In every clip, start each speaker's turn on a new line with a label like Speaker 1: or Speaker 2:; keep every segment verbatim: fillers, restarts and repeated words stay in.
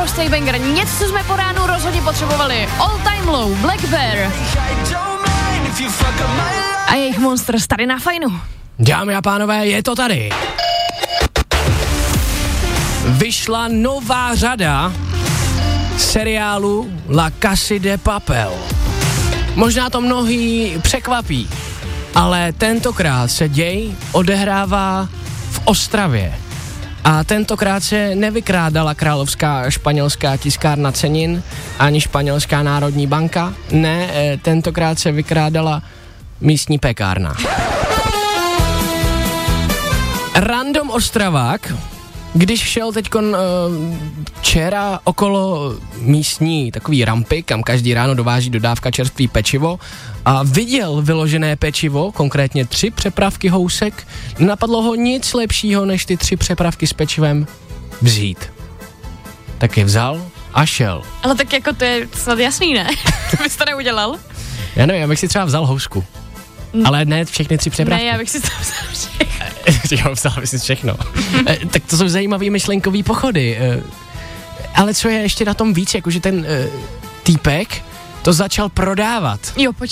Speaker 1: naprostý banger. Něco, co jsme po ránu rozhodně potřebovali. All Time Low, Black Bear. A jejich Monsters tady na Fajnu.
Speaker 2: Dámy a pánové, je to tady. Vyšla nová řada seriálu La Casa de Papel. Možná to mnohý překvapí, ale tentokrát se děj odehrává v Ostravě. A tentokrát se nevykrádala královská španělská tiskárna cenin ani španělská národní banka. Ne, tentokrát se vykrádala místní pekárna. Random Ostravák, když šel teďkon včera okolo místní takový rampy, kam každý ráno dováží dodávka čerstvý pečivo a viděl vyložené pečivo, konkrétně tři přepravky housek, napadlo ho nic lepšího, než ty tři přepravky s pečivem vzít. Tak je vzal a šel.
Speaker 1: Ale tak jako to je snad jasný, ne? To bys to neudělal?
Speaker 2: Já nevím, já bych si třeba vzal housku. Mm. Ale ne všechny tři přepravky.
Speaker 1: Ne, já bych si to vzal všechno.
Speaker 2: Jo, vzal bych si všechno. Tak to jsou zajímavý myšlenkový pochody. Ale co je ještě na tom víc, jakože ten uh, týpek to začal prodávat.
Speaker 1: Jo, pojď.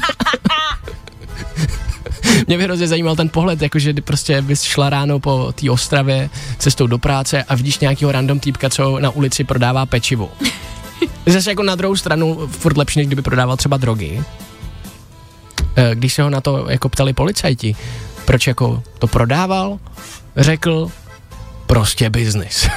Speaker 2: Mě by hrozně zajímal ten pohled, jakože prostě bys šla ráno po té Ostravě cestou do práce a vidíš nějakýho random týpka, co na ulici prodává pečivo. Zase jako na druhou stranu furt lepší, než kdyby prodával třeba drogy. Když se ho na to jako ptali policajti, proč jako to prodával, řekl prostě biznis.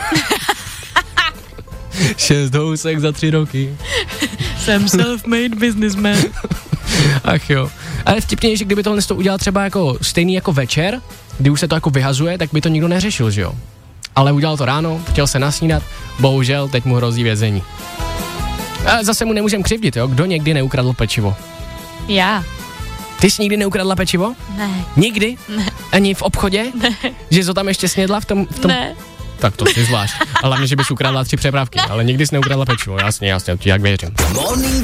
Speaker 2: Šest housek za tři roky.
Speaker 1: Jsem self-made businessman.
Speaker 2: Ach jo. Ale vtipně, že kdyby tohle to udělal třeba jako stejný jako večer, kdy už se to jako vyhazuje, tak by to nikdo neřešil, že jo? Ale udělal to ráno, chtěl se nasnídat, bohužel teď mu hrozí vězení. A zase mu nemůžem křivdit, jo? Kdo někdy neukradl pečivo?
Speaker 1: Já.
Speaker 2: Ty jsi nikdy neukradla pečivo?
Speaker 1: Ne.
Speaker 2: Nikdy?
Speaker 1: Ne.
Speaker 2: Ani v obchodě?
Speaker 1: Ne.
Speaker 2: Že jsi to tam ještě snědla v tom? V tom?
Speaker 1: Ne.
Speaker 2: Tak to si zvlášť. Ale hlavně, že bys ukradla tři přepravky, ale nikdy jsi neukradla pečivo, jasně, jasně, jak věřím.